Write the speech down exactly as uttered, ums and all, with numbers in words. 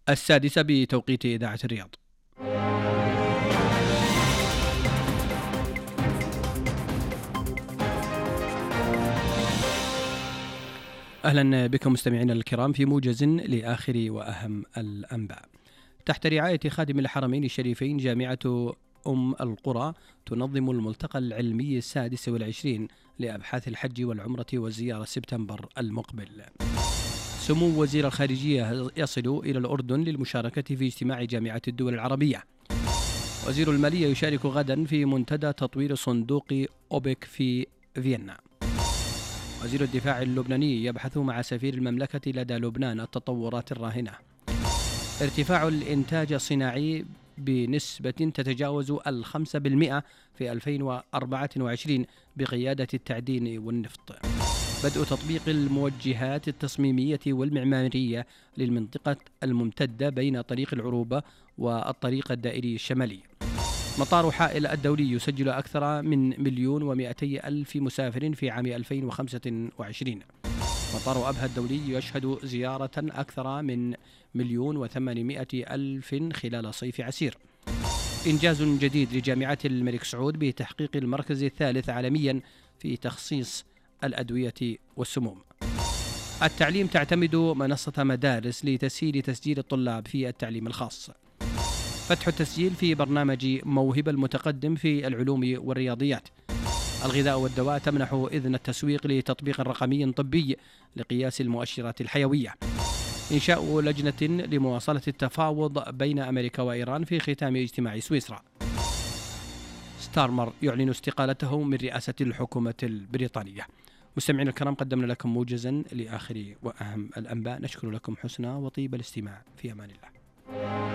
السادسة بتوقيت إذاعة الرياض. أهلا بكم مستمعينا الكرام في موجز لآخر وأهم الأنباء. تحت رعاية خادم الحرمين الشريفين جامعة أم القرى تنظم الملتقى العلمي السادس والعشرين لأبحاث الحج والعمرة والزيارة سبتمبر المقبل. سمو وزير الخارجية يصل إلى الأردن للمشاركة في اجتماع جامعة الدول العربية. وزير المالية يشارك غدا في منتدى تطوير صندوق أوبك في فيينا. وزير الدفاع اللبناني يبحث مع سفير المملكة لدى لبنان التطورات الراهنة. ارتفاع الإنتاج الصناعي بنسبة تتجاوز الخمسة بالمئة في ألفين وأربعة وعشرين بقيادة التعدين والنفط. بدء تطبيق الموجهات التصميمية والمعمارية للمنطقة الممتدة بين طريق العروبة والطريق الدائري الشمالي. مطار حائل الدولي يسجل أكثر من مليون ومئتي ألف مسافر في عام ألفين وخمسة وعشرين. مطار أبها الدولي يشهد زيارة أكثر من مليون وثمانمائة ألف خلال صيف عسير. إنجاز جديد لجامعة الملك سعود بتحقيق المركز الثالث عالميا في تخصيص الأدوية والسموم. التعليم تعتمد منصة مدارس لتسهيل تسجيل الطلاب في التعليم الخاص. فتح التسجيل في برنامج موهبة المتقدم في العلوم والرياضيات. الغذاء والدواء تمنح إذن التسويق لتطبيق رقمي طبي لقياس المؤشرات الحيوية. إنشاء لجنة لمواصلة التفاوض بين أمريكا وإيران في ختام اجتماع سويسرا. ستارمر يعلن استقالته من رئاسة الحكومة البريطانية. مستمعين الكرام، قدمنا لكم موجزا لآخر وأهم الأنباء. نشكر لكم حسن وطيب الاستماع. في أمان الله.